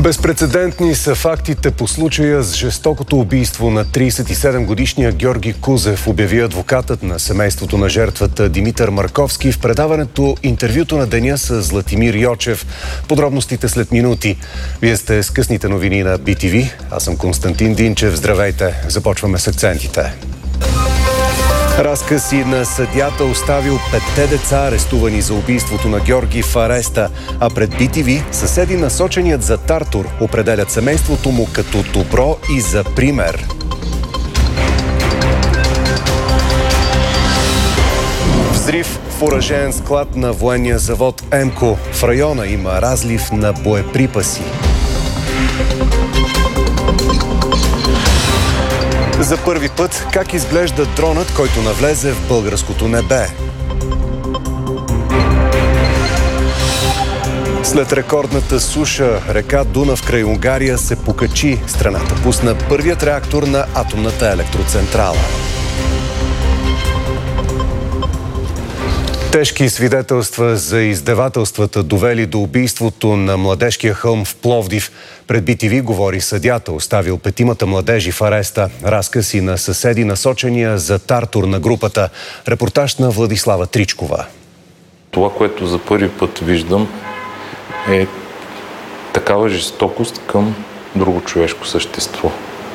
Безпрецедентни са фактите по случая с жестокото убийство на 37-годишния Георги Кузев, обяви адвокатът на семейството на жертвата Димитър Марковски в предаването "Интервюто на деня" с Златимир Йочев. Подробностите след минути. Вие сте с късните новини на BTV. Аз съм Константин Динчев. Здравейте. Започваме с акцентите. Разказ на съдията оставил 5 деца, арестувани за убийството на Георги, в ареста. А пред BTV съседи, насоченият за тартор, определят семейството му като добро и за пример. Взрив в оръжеен склад на военния завод ЕМКО. В района има разлив на боеприпаси. За първи път как изглежда дронът, който навлезе в българското небе. След рекордната суша, река Дунав край Унгария се покачи. Страната пусна първият реактор на атомната електроцентрала. Тежки свидетелства за издевателствата, довели до убийството на Младежкия хълм в Пловдив. Пред BTV говори съдията, оставил 5 младежи в ареста. Разказ и на съседи, насочения за тартор на групата. Репортаж на Владислава Тричкова. Това, което за първи път виждам, е такава жестокост към друго човешко същество.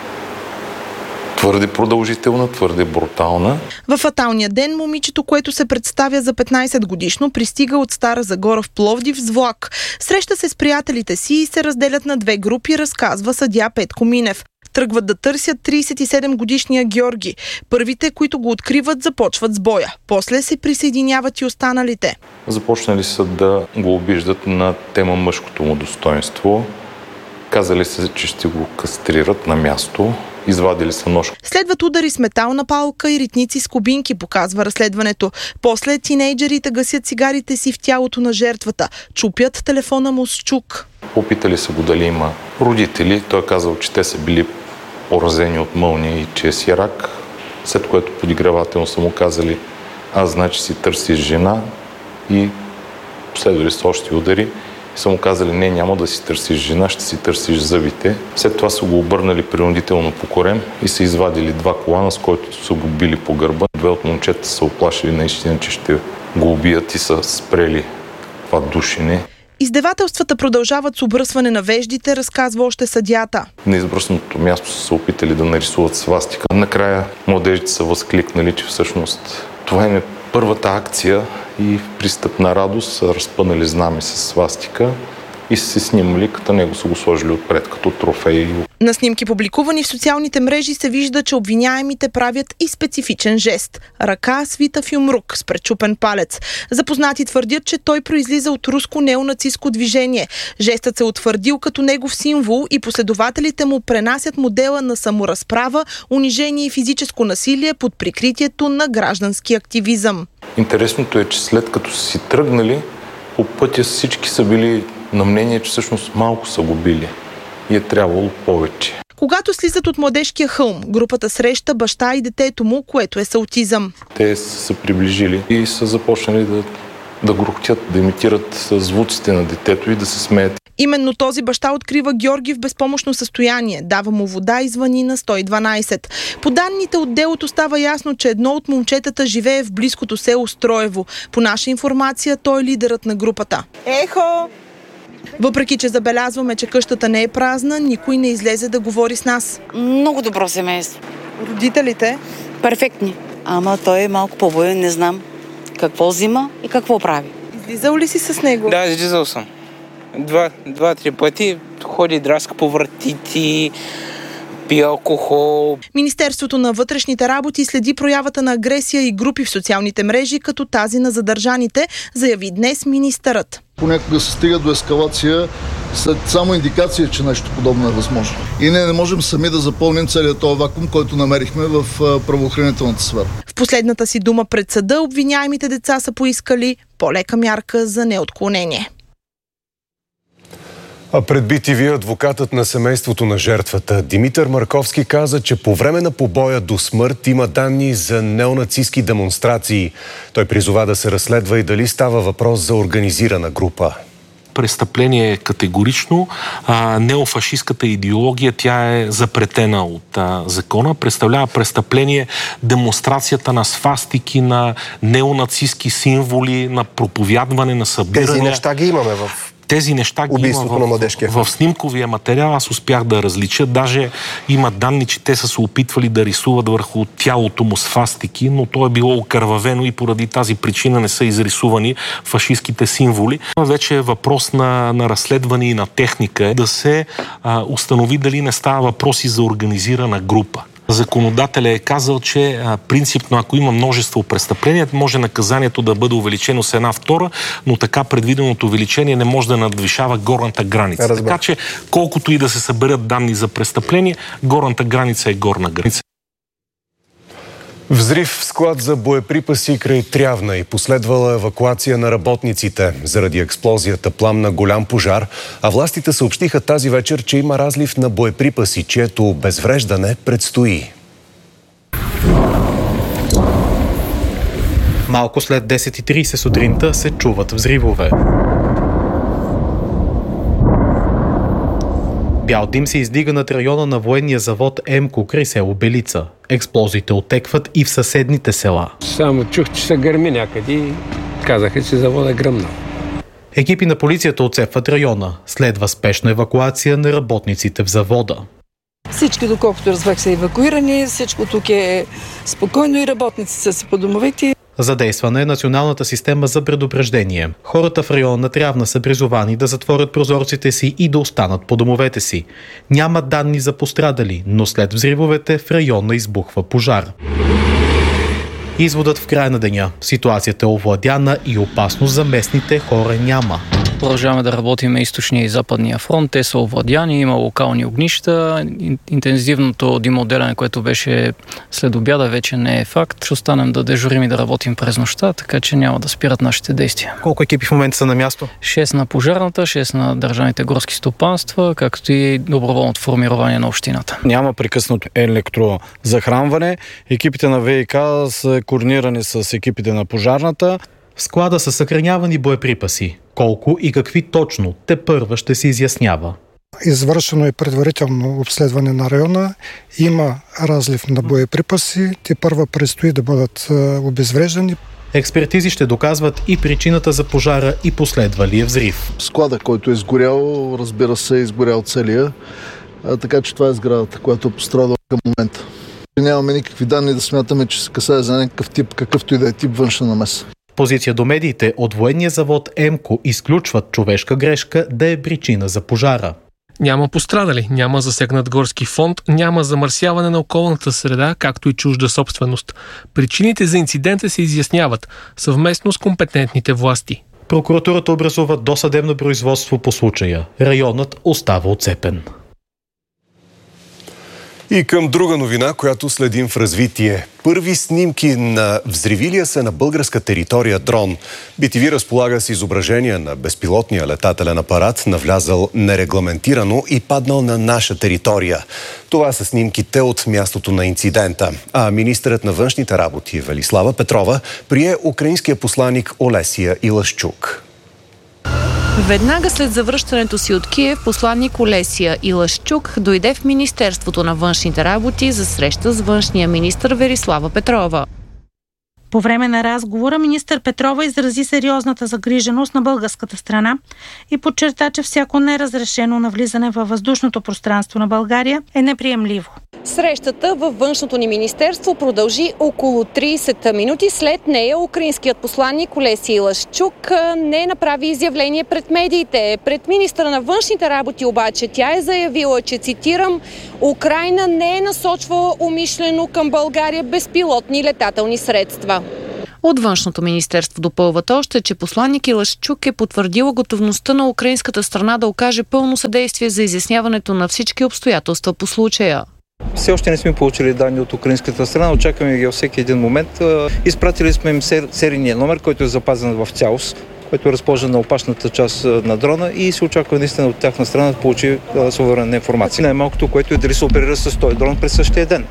Твърде продължителна, твърде брутална. В фаталния ден момичето, което се представя за 15-годишно, пристига от Стара Загора в Пловдив с влак. Среща се с приятелите си и се разделят на 2 групи, разказва съдия Петко Минев. Тръгват да търсят 37-годишния Георги. Първите, които го откриват, започват с боя. После се присъединяват и останалите. Започнали са да го обиждат на тема мъжкото му достоинство. Казали се, че ще го кастрират на място. Извадили са нож. Следват удари с метална палка и ритници с кубинки, показва разследването. После тинейджерите гасят цигарите си в тялото на жертвата. Чупят телефона му с чук. Попитали са го дали има родители. Той е казал, че те са били поразени от мълния и че е сирак. След което подигравателно са му казали: "Аз значи си търсиш жена", и последвали са още удари. Са му казали: "Не, няма да си търсиш жена, ще си търсиш зъбите". След това са го обърнали принудително по корем и са извадили 2 колана, с който са го били по гърба. 2 от момчета са оплашили наистина, че ще го убият и са спрели това душене. Издевателствата продължават с обръсване на веждите, разказва още съдията. На избръсното място са се опитали да нарисуват свастика. Накрая младежите са възкликнали, че всъщност това е първата акция и в пристъп на радост са разпънали знаме с свастика и са се снимали, като него са го сложили отпред като трофей. На снимки, публикувани в социалните мрежи, се вижда, че обвиняемите правят и специфичен жест. Ръка свита в юмрук с пречупен палец. Запознати твърдят, че той произлиза от руско неонацистско движение. Жестът се утвърдил като негов символ и последователите му пренасят модела на саморазправа, унижение и физическо насилие под прикритието на граждански активизъм. Интересното е, че след като са си тръгнали, по пътя всички са били на мнение, че всъщност малко са го били и е трябвало повече. Когато слизат от Младежкия хълм, групата среща баща и детето му, което е с аутизъм. Те са се приближили и са започнали да грохтят, да имитират звуците на детето и да се смеят. Именно този баща открива Георги в безпомощно състояние, дава му вода и звъни на 112. По данните от делото става ясно, че едно от момчетата живее в близкото село Строево. По наша информация, той е лидерът на групата. Ехо! Въпреки че забелязваме, че къщата не е празна, никой не излезе да говори с нас. Много добро семейство. Родителите? Перфектни. Ама той е малко по-боен, не знам какво взима и какво прави. Излизал ли си с него? Да, излизал съм. 2-3 пъти ходи, драска по вратите, пие алкохол. Министерството на вътрешните работи следи проявата на агресия и групи в социалните мрежи, като тази на задържаните, заяви днес министърът. Понякога се стига до ескалация след само индикация, че нещо подобно е възможно. И не можем сами да запълним целият този вакуум, който намерихме в правоохранителната сфера. В последната си дума пред съда обвиняемите деца са поискали по-лека мярка за неотклонение. А пред BTV адвокатът на семейството на жертвата Димитър Марковски каза, че по време на побоя до смърт има данни за неонацистки демонстрации. Той призова да се разследва и дали става въпрос за организирана група. престъпление категорично. Неофашистката идеология, тя е запретена от закона. Представлява престъпление демонстрацията на свастики, на неонацистски символи, на проповядване, на събиране. Тези неща ги имаме Тези неща ги има в снимковия материал. Аз успях да различа. Даже има данни, че те са се опитвали да рисуват върху тялото му свастики, но то е било окървавено и поради тази причина не са изрисувани фашистските символи. Вече е въпрос на разследване и на техника да се установи дали не става въпроси за организирана група. Законодателя е казал, че принципно, ако има множество престъпления, може наказанието да бъде увеличено с 1/2, но така предвиденото увеличение не може да надвишава горната граница. Така че, колкото и да се съберат данни за престъпление, горната граница е горна граница. Взрив в склад за боеприпаси край Трявна и последвала евакуация на работниците. Заради експлозията пламна голям пожар, а властите съобщиха тази вечер, че има разлив на боеприпаси, чието обезвреждане предстои. Малко след 10:30 сутринта се чуват взривове. Бял дим се издига над района на военния завод МКО край село Белица. Експлозиите отекват и в съседните села. Само чух, че се гърми някъде и казаха, че завода е гръмнал. Екипи на полицията отцепват района. Следва спешна евакуация на работниците в завода. Всички, доколкото разбрах, са евакуирани, всичко тук е спокойно и работниците са си по домовете. Задействана е националната система за предупреждение. Хората в района на Трявна са призовани да затворят прозорците си и да останат по домовете си. Няма данни за пострадали, но след взривовете в района избухва пожар. Изводът в края на деня. Ситуацията е овладяна и опасност за местните хора няма. Продължаваме да работим източния и западния фронт. Те са овладяни, има локални огнища. Интензивното димоотделяне, което беше след обяда, вече не е факт. Ще останем да дежурим и да работим през нощта, така че няма да спират нашите действия. Колко екипи в момента са на място? 6 на пожарната, 6 на държавните горски стопанства, както и доброволното формирование на общината. Няма прекъснато електрозахранване. Екипите на ВИК са координирани с екипите на пожарната. В склада са съхранявани боеприпаси. Колко и какви точно тепърва ще се изяснява. Извършено е предварително обследване на района. Има разлив на боеприпаси. Тепърва предстои да бъдат обезвреждани. Експертизи ще доказват и причината за пожара и последвалия взрив. Склада, който е изгорял, разбира се, е изгорял целия. Така че това е сградата, която е пострадала към момента. Нямаме никакви данни да смятаме, че се касае за някакъв тип, какъвто и да е тип външна намеса. Позиция до медиите от военния завод МКО изключват човешка грешка да е причина за пожара. Няма пострадали, няма засегнат горски фонд, няма замърсяване на околната среда, както и чужда собственост. Причините за инцидента се изясняват съвместно с компетентните власти. Прокуратурата образува досъдебно производство по случая. Районът остава отцепен. И към друга новина, която следим в развитие. Първи снимки на взривилия се на българска територия дрон. BTV разполага с изображения на безпилотния летателен апарат, навлязал нерегламентирано и паднал на наша територия. Това са снимките от мястото на инцидента. А министърът на външните работи Велислава Петрова прие украинския посланик Олесия Илашчук. Веднага след завръщането си от Киев, посланник Олесия Илашчук дойде в Министерството на външните работи за среща с външния министър Велислава Петрова. По време на разговора министър Петрова изрази сериозната загриженост на българската страна и подчерта, че всяко неразрешено навлизане във въздушното пространство на България е неприемливо. Срещата във външното ни министерство продължи около 30 минути. След нея украинският посланник Олесия Илашчук не направи изявление пред медиите. Пред министъра на външните работи обаче тя е заявила, че, цитирам, Украйна не е насочвала умишлено към България безпилотни летателни средства. От външното министерство допълват още, че посланник Илашчук е потвърдила готовността на украинската страна да окаже пълно съдействие за изясняването на всички обстоятелства по случая. Все още не сме получили данни от украинската страна, очакваме ги във всеки един момент. Изпратили сме им серийния номер, който е запазен в цялост, който е разположен на опашната част на дрона и се очаква наистина от тяхна страна да получи суверенна информация. Най-малкото, което е дали се оперира с този дрон през същия ден.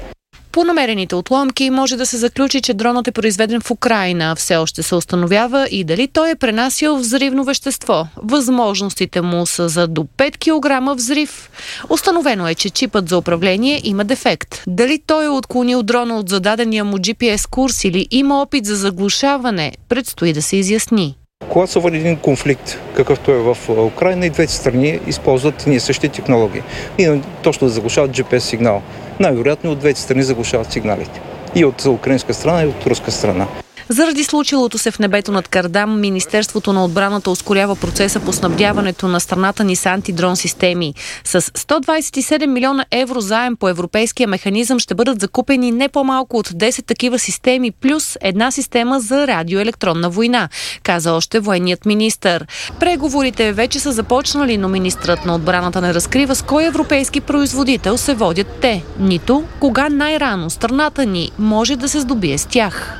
По намерените отломки може да се заключи, че дронът е произведен в Украйна. Все още се установява и дали той е пренасял взривно вещество. Възможностите му са за до 5 кг взрив. Установено е, че чипът за управление има дефект. Дали той е отклонил дрона от зададения му GPS курс или има опит за заглушаване, предстои да се изясни. Когато се води един конфликт, какъвто е в Украйна, и двете страни използват ние същи технологии. И точно да заглушават GPS сигнал. Най-вероятно от двете страни заглушават сигналите. И от украинска страна, и от руска страна. Заради случилото се в небето над Кардам, Министерството на отбраната ускорява процеса по снабдяването на страната ни с антидрон системи. С 127 милиона евро заем по европейския механизъм ще бъдат закупени не по-малко от 10 такива системи, плюс една система за радиоелектронна война, каза още военният министър. Преговорите вече са започнали, но министърът на отбраната не разкрива с кой европейски производител се водят те, нито кога най-рано страната ни може да се здобие с тях.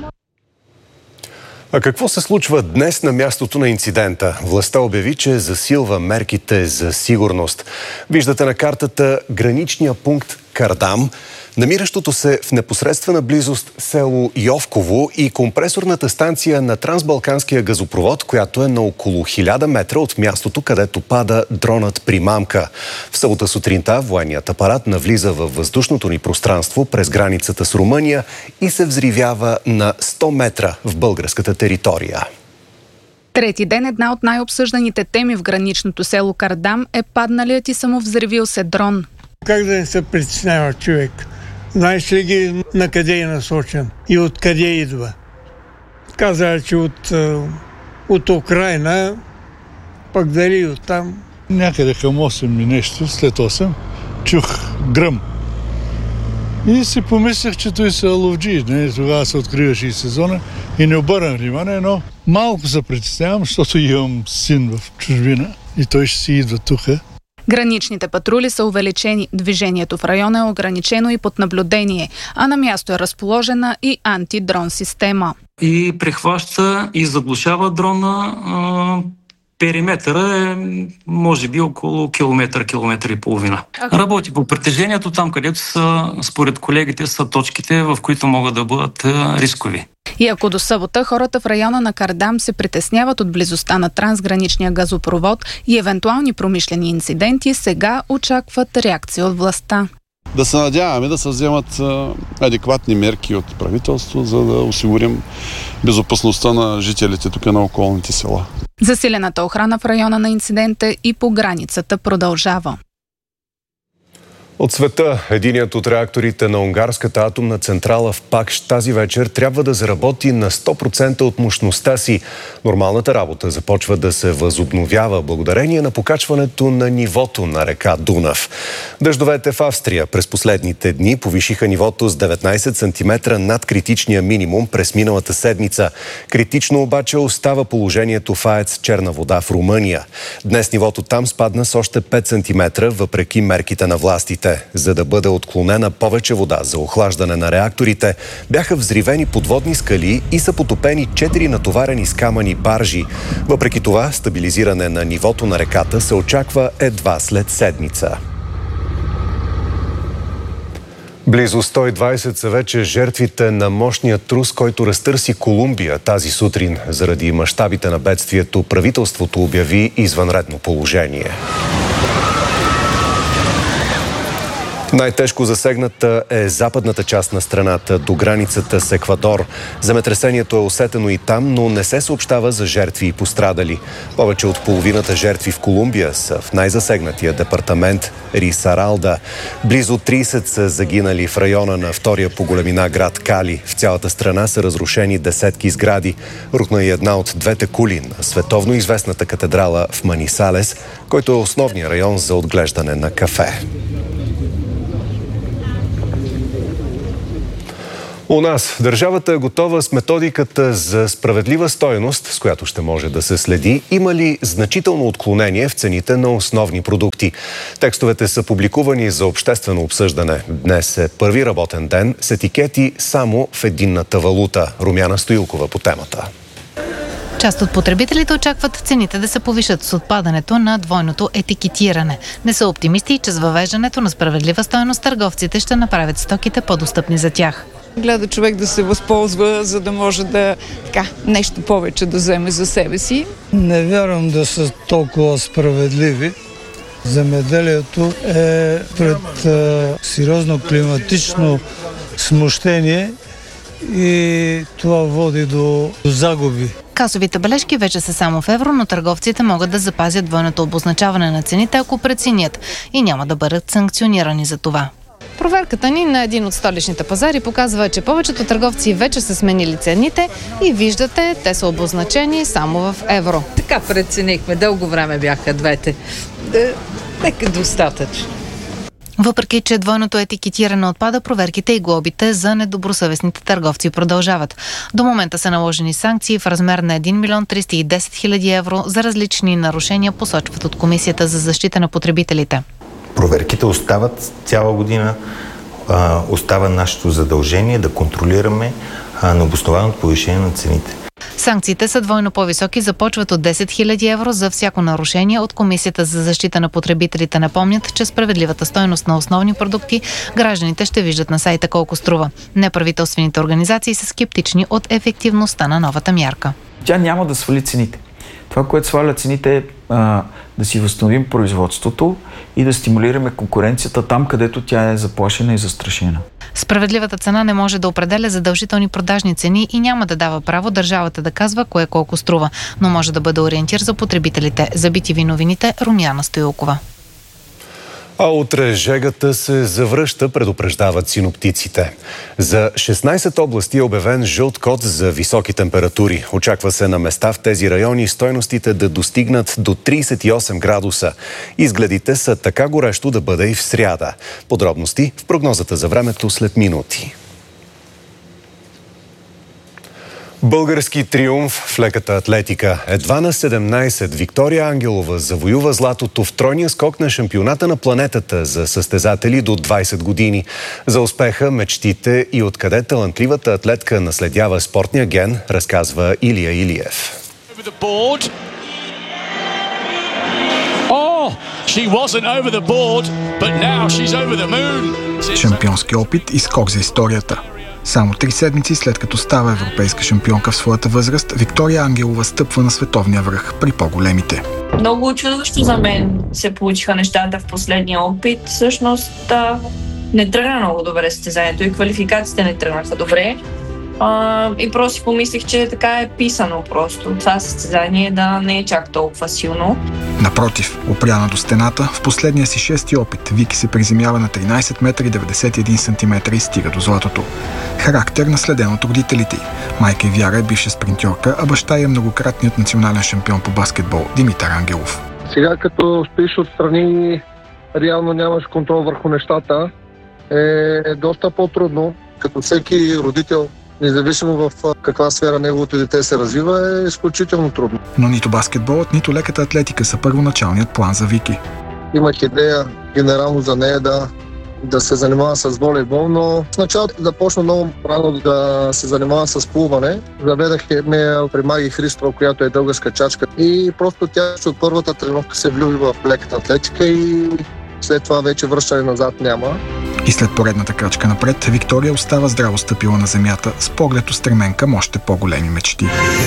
А какво се случва днес на мястото на инцидента? Властта обяви, че засилва мерките за сигурност. Виждате на картата граничния пункт Кардам, намиращото се в непосредствена близост село Йовково и компресорната станция на трансбалканския газопровод, която е на около 1000 метра от мястото, където пада дронът Примамка. В събота сутринта военният апарат навлиза във въздушното ни пространство през границата с Румъния и се взривява на 100 метра в българската територия. Трети ден една от най-обсъжданите теми в граничното село Кардам е падналият и самовзривил се дрон. Как да не се притеснява човек? Знаеш ли ги на къде е насочен и откъде идва? Каза, че от Украйна, пък дали от там. Някъде към 8 и нещо, след 8, чух гръм. И си помислях, че той са ловджи. Тогава се откриваше и сезона и не обърнах внимание, но малко се притеснявам, защото имам син в чужбина и той ще си идва тук. Граничните патрули са увеличени, движението в района е ограничено и под наблюдение, а на място е разположена и антидрон система. И прехваща и заглушава дрона. Периметъра е може би около километър и половина. Работи по притежението там, където са, според колегите, са точките, в които могат да бъдат рискови. И ако до събота хората в района на Кардам се притесняват от близостта на трансграничния газопровод и евентуални промишлени инциденти, сега очакват реакция от властта. Да се надяваме да се вземат адекватни мерки от правителство, за да осигурим безопасността на жителите тук на околните села. Засилената охрана в района на инцидента и по границата продължава. От света, единият от реакторите на унгарската атомна централа в Пакш тази вечер трябва да заработи на 100% от мощността си. Нормалната работа започва да се възобновява благодарение на покачването на нивото на река Дунав. Дъждовете в Австрия през последните дни повишиха нивото с 19 см над критичния минимум през миналата седмица. Критично обаче остава положението в АЕЦ Черна вода в Румъния. Днес нивото там спадна с още 5 см въпреки мерките на властите. За да бъде отклонена повече вода за охлаждане на реакторите, бяха взривени подводни скали и са потопени 4 натоварени с камъни баржи. Въпреки това, стабилизиране на нивото на реката се очаква едва след седмица. Близо 120 са вече жертвите на мощния трус, който разтърси Колумбия тази сутрин. Заради мащабите на бедствието, правителството обяви извънредно положение. Най-тежко засегната е западната част на страната, до границата с Еквадор. Земетресението е усетено и там, но не се съобщава за жертви и пострадали. Повече от половината жертви в Колумбия са в най-засегнатия департамент Рисаралда. Близо 30 са загинали в района на втория по големина град Кали. В цялата страна са разрушени десетки сгради. Рухна и една от двете кули на световно известната катедрала в Манисалес, който е основният район за отглеждане на кафе. У нас държавата е готова с методиката за справедлива стойност, с която ще може да се следи има ли значително отклонение в цените на основни продукти. Текстовете са публикувани за обществено обсъждане. Днес е първи работен ден с етикети само в единната валута. Румяна Стоилкова по темата. Част от потребителите очакват цените да се повишат с отпадането на двойното етикетиране. Не са оптимисти, че с въвеждането на справедлива стойност търговците ще направят стоките по-достъпни за тях. Гледа човек да се възползва, за да може да нещо повече да вземе за себе си. Не вярвам да са толкова справедливи. Земеделието е пред сериозно климатично смущение и това води до загуби. Касовите бележки вече са само в евро, но търговците могат да запазят двойното обозначаване на цените, ако преценят, и няма да бъдат санкционирани за това. Проверката ни на един от столичните пазари показва, че повечето търговци вече са сменили цените и виждате, те са обозначени само в евро. Така преценихме, дълго време бяха двете. Нека достатъчно. Въпреки че двойното етикетиране отпада, проверките и глобите за недобросъвестните търговци продължават. До момента са наложени санкции в размер на 1 милион 310 хиляди евро за различни нарушения, посочват от Комисията за защита на потребителите. Проверките остават цяла година. Остава нашето задължение да контролираме необоснованото повишение на цените. Санкциите са двойно по-високи, започват от 10 000 евро за всяко нарушение. От Комисията за защита на потребителите напомнят, че справедливата стойност на основни продукти гражданите ще виждат на сайта колко струва. Неправителствените организации са скептични от ефективността на новата мярка. Тя няма да свали цените. Това, което сваля цените е да си възстановим производството и да стимулираме конкуренцията там, където тя е заплашена и застрашена. Справедливата цена не може да определя задължителни продажни цени и няма да дава право държавата да казва кое колко струва, но може да бъде ориентир за потребителите. За BTV новините, Румяна Стоилкова. А утре жегата се завръща, предупреждават синоптиците. За 16 области е обявен жълт код за високи температури. Очаква се на места в тези райони стойностите да достигнат до 38 градуса. Изгледите са така горещо да бъде и в сряда. Подробности в прогнозата за времето след минути. Български триумф в леката атлетика. Едва на 17 Виктория Ангелова завоюва златото в тройния скок на шампионата на планетата за състезатели до 20 години. За успеха, мечтите и откъде талантливата атлетка наследява спортния ген, разказва Илия Илиев. Шампионски опит и скок за историята. Само 3 седмици след като става европейска шампионка в своята възраст, Виктория Ангелова стъпва на световния връх при по-големите. Много учудващо за мен се получиха нещата в последния опит. Всъщност не тръгна много добре състезанието и квалификациите не тръгнаха добре. И просто си помислих, че така е писано просто. Това състезание да не е чак толкова силно. Напротив, опряна до стената, в последния си 6-ти опит Вики се приземява на 13 метра и 91 см и стига до златото. Характер наследен от родителите й. Майка й Вяра е бивша спринтьорка, а баща й е многократният национален шампион по баскетбол Димитър Ангелов. Сега като стоиш отстрани, реално нямаш контрол върху нещата, е доста по-трудно. Като всеки родител, независимо в каква сфера неговото дете се развива, е изключително трудно. Но нито баскетболът, нито леката атлетика са първоначалният план за Вики. Имах идея генерално за нея да се занимава с волейбол, но в началото започна много рано да се занимава с плуване. Заведах ме при Маги Христова, която е българска чачка, и просто тя от първата тренировка се влюби в леката атлетика и след това вече връщане назад няма. И след поредната крачка напред, Виктория остава здраво стъпила на земята с поглед устремен към още по-големи мечти.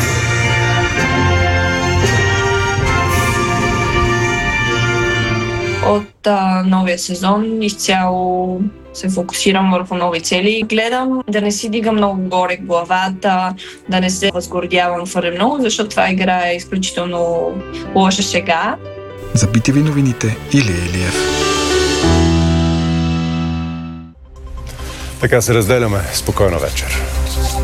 От новия сезон изцяло се фокусирам върху нови цели. Гледам да не си дигам много горе главата, да не се възгордявам твърде много, защото това игра е изключително лоша шега. За BTV новините, Илия Илиев. Така се разделяме. Спокойна вечер.